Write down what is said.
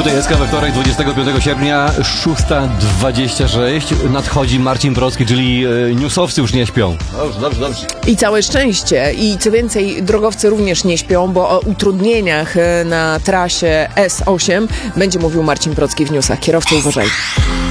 Tutaj SK we wtorek, 25 sierpnia, 6:26. Nadchodzi Marcin Procki, czyli newsowcy już nie śpią. Dobrze. I całe szczęście. I co więcej, drogowcy również nie śpią, bo o utrudnieniach na trasie S8 będzie mówił Marcin Procki w newsach. Kierowcy, uważajcie.